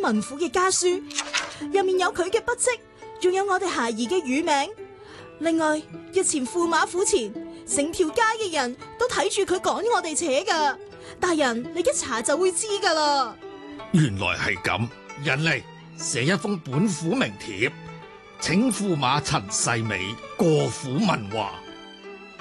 文虎嘅家書，入面有佢嘅筆跡，仲有我哋孩兒嘅乳名。另外，日前駙馬府前，成條街嘅人都睇住佢趕我哋扯噶。大人，你一查就會知噶啦。 原來係咁， 人嚟寫一封本府名帖，請駙馬陳世美過府問話。